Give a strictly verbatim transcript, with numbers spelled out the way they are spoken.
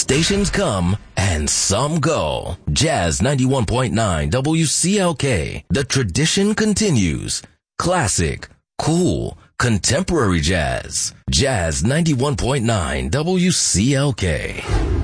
Stations come and some go. Jazz ninety-one point nine W C L K. The tradition continues. Classic, cool, contemporary jazz. Jazz ninety-one point nine W C L K.